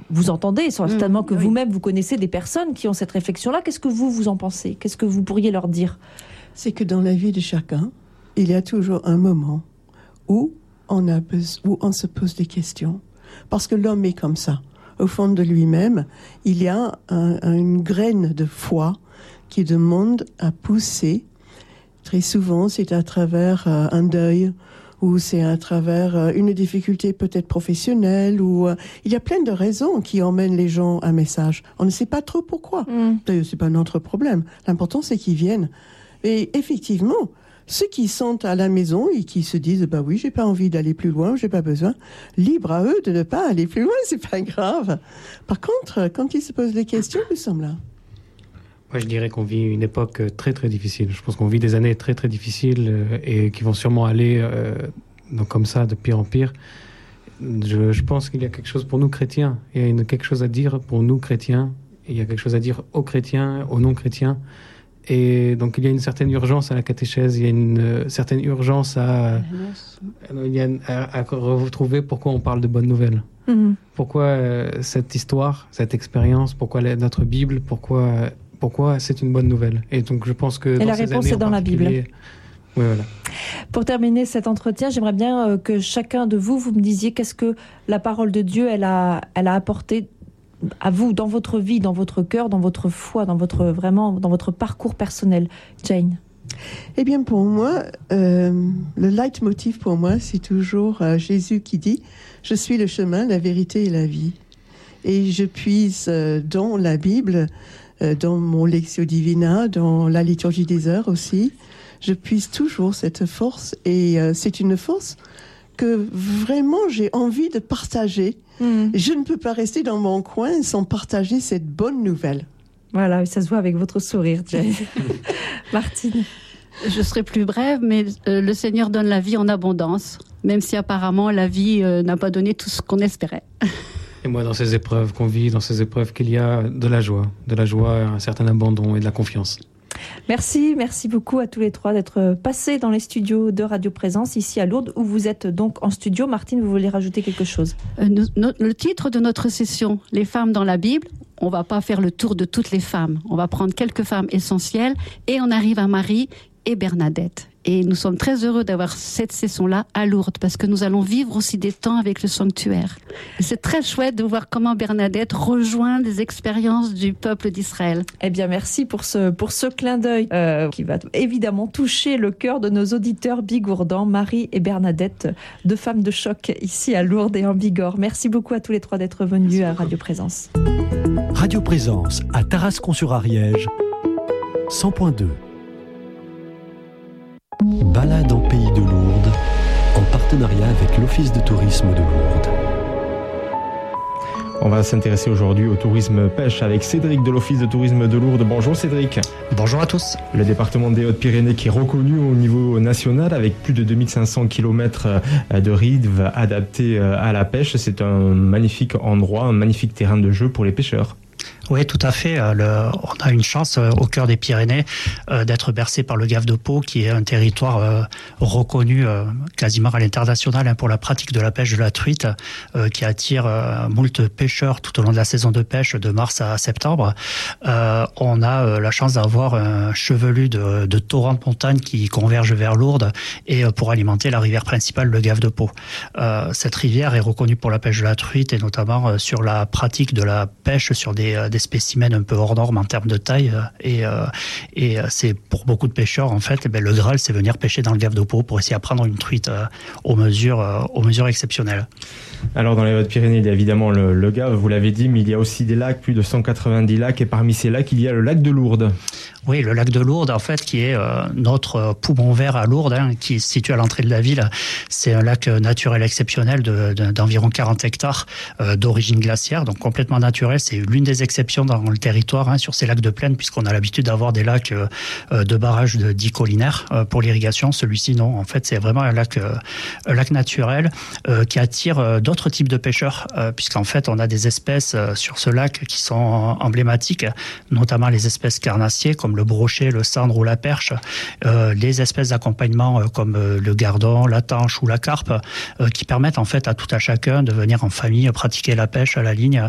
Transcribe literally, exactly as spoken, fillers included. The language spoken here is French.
vous entendez, certainement Mmh, que oui. vous-même, vous connaissez des personnes qui ont cette réflexion-là. Qu'est-ce que vous, vous en pensez? Qu'est-ce que vous pourriez leur dire? C'est que dans la vie de chacun, il y a toujours un moment où on, a besoin, où on se pose des questions. Parce que l'homme est comme ça. Au fond de lui-même, il y a un, une graine de foi qui demande à pousser. Très souvent, c'est à travers euh, un deuil, ou c'est à travers euh, une difficulté peut-être professionnelle, ou euh, il y a plein de raisons qui emmènent les gens à un message. On ne sait pas trop pourquoi. Mm. D'ailleurs, c'est pas notre problème. L'important, c'est qu'ils viennent. Et effectivement, ceux qui sont à la maison et qui se disent, bah oui, j'ai pas envie d'aller plus loin, j'ai pas besoin, libre à eux de ne pas aller plus loin, c'est pas grave. Par contre, quand ils se posent des questions, nous sommes là. Moi, je dirais qu'on vit une époque très, très difficile. Je pense qu'on vit des années très, très difficiles euh, et qui vont sûrement aller euh, donc comme ça, de pire en pire. Je, je pense qu'il y a quelque chose pour nous chrétiens. Il y a une, quelque chose à dire pour nous chrétiens. Il y a quelque chose à dire aux chrétiens, aux non-chrétiens. Et donc, il y a une certaine urgence à la catéchèse. Il y a une euh, certaine urgence à, à, il y a, à, à retrouver pourquoi on parle de bonnes nouvelles. Mm. Pourquoi euh, cette histoire, cette expérience, pourquoi la, notre Bible, pourquoi... Euh, Pourquoi c'est une bonne nouvelle. Et donc, je pense que Et dans la ces réponse années est dans en la Bible. Oui, voilà. Pour terminer cet entretien, j'aimerais bien euh, que chacun de vous, vous me disiez qu'est-ce que la parole de Dieu, elle a, elle a apporté à vous, dans votre vie, dans votre cœur, dans votre foi, dans votre, vraiment, dans votre parcours personnel. Jane? Eh bien, pour moi, euh, le leitmotiv pour moi, c'est toujours euh, Jésus qui dit « Je suis le chemin, la vérité et la vie ». Et je puise euh, dans la Bible, euh, dans mon Lectio Divina, dans la liturgie des heures aussi, je puise toujours cette force. Et euh, c'est une force que vraiment j'ai envie de partager. Mmh. Je ne peux pas rester dans mon coin sans partager cette bonne nouvelle. Voilà, ça se voit avec votre sourire, Jane. Martine? Je serai plus brève, mais euh, le Seigneur donne la vie en abondance, même si apparemment la vie euh, n'a pas donné tout ce qu'on espérait. Et moi, dans ces épreuves qu'on vit, dans ces épreuves qu'il y a de la joie, de la joie, un certain abandon et de la confiance. Merci, merci beaucoup à tous les trois d'être passés dans les studios de Radio Présence, ici à Lourdes, où vous êtes donc en studio. Martine, vous voulez rajouter quelque chose? euh, nous, no, Le titre de notre session, Les femmes dans la Bible, on ne va pas faire le tour de toutes les femmes. On va prendre quelques femmes essentielles et on arrive à Marie et Bernadette. Et nous sommes très heureux d'avoir cette session-là à Lourdes, parce que nous allons vivre aussi des temps avec le sanctuaire. Et c'est très chouette de voir comment Bernadette rejoint des expériences du peuple d'Israël. Eh bien, merci pour ce, pour ce clin d'œil euh, qui va évidemment toucher le cœur de nos auditeurs bigourdans, Marie et Bernadette, deux femmes de choc ici à Lourdes et en Bigorre. Merci beaucoup à tous les trois d'être venus merci à Radio Présence. Radio Présence à Tarascon-sur-Ariège, cent point deux. Balade en pays de Lourdes, en partenariat avec l'Office de tourisme de Lourdes. On va s'intéresser aujourd'hui au tourisme pêche avec Cédric de l'Office de tourisme de Lourdes. Bonjour Cédric. Bonjour à tous. Le département des Hautes-Pyrénées qui est reconnu au niveau national avec plus de deux mille cinq cents kilomètres de rives adaptées à la pêche. C'est un magnifique endroit, un magnifique terrain de jeu pour les pêcheurs. Oui, tout à fait. Le, on a une chance euh, au cœur des Pyrénées euh, d'être bercé par le Gave de Pau, qui est un territoire euh, reconnu euh, quasiment à l'international hein, pour la pratique de la pêche de la truite, euh, qui attire euh, moult pêcheurs tout au long de la saison de pêche de mars à septembre. Euh, on a euh, la chance d'avoir un chevelu de, de torrents de montagne qui convergent vers Lourdes et euh, pour alimenter la rivière principale, le Gave de Pau. Euh, cette rivière est reconnue pour la pêche de la truite et notamment euh, sur la pratique de la pêche sur des, euh, des spécimens un peu hors norme en termes de taille et, euh, et c'est pour beaucoup de pêcheurs en fait eh bien, le Graal c'est venir pêcher dans le Gave de Pau pour essayer de prendre une truite euh, aux mesures euh, aux mesures exceptionnelles. Alors dans les Hautes-Pyrénées il y a évidemment le, le Gave, vous l'avez dit, mais il y a aussi des lacs, plus de cent quatre-vingt-dix lacs, et parmi ces lacs il y a le lac de Lourdes. Oui, le lac de Lourdes en fait qui est euh, notre poumon vert à Lourdes hein, qui se situe à l'entrée de la ville. C'est un lac naturel exceptionnel de, de, d'environ quarante hectares euh, d'origine glaciaire, donc complètement naturel. C'est l'une des exceptions dans le territoire hein, sur ces lacs de plaine, puisqu'on a l'habitude d'avoir des lacs euh, de barrage de dix collinaires euh, pour l'irrigation. Celui-ci non, en fait c'est vraiment un lac, euh, un lac naturel euh, qui attire euh, d'autres types de pêcheurs, euh, puisqu'en fait on a des espèces euh, sur ce lac qui sont emblématiques, notamment les espèces carnassiers comme le brochet, le sandre ou la perche, euh, les espèces d'accompagnement euh, comme euh, le gardon, la tanche ou la carpe, euh, qui permettent en fait à tout à chacun de venir en famille pratiquer la pêche à la ligne